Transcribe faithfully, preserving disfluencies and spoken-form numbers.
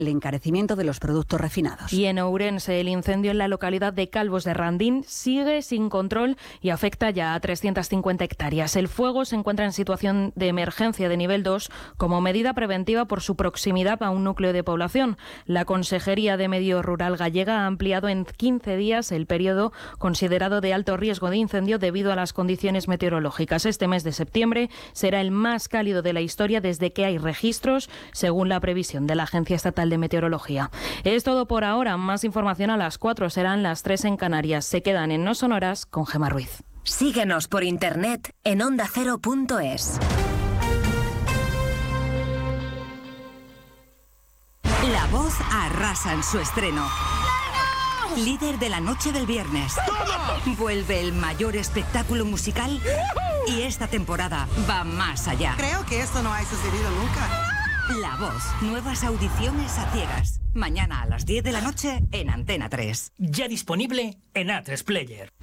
el encarecimiento de los productos refinados. Y en Ourense, el incendio en la localidad de Calvos de Randín sigue sin control y afecta ya a trescientas cincuenta hectáreas. El fuego se encuentra en situación de emergencia de nivel dos como medida preventiva por su proximidad a un núcleo de población. La Consejería de Medio Rural gallega ha ampliado en quince días el periodo considerado de alto riesgo de incendio debido a las condiciones meteorológicas. Este mes de septiembre será el más cálido de la historia desde que hay registros, según la previsión de la Agencia Estatal de Meteorología. Es todo por ahora. Más información a las cuatro, serán las tres en Canarias. Se quedan en No Sonoras con Gemma Ruiz. Síguenos por internet en onda cero punto es. La Voz arrasa en su estreno. Líder de la noche del viernes. Vuelve el mayor espectáculo musical y esta temporada va más allá. Creo que esto no ha sucedido nunca. La Voz, nuevas audiciones a ciegas. Mañana a las diez de la noche en Antena tres. Ya disponible en A tres Player.